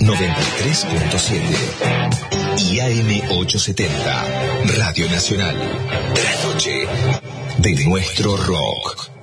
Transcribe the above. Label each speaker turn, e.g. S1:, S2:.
S1: 93.7 y AM870, Radio Nacional, de la noche de nuestro rock.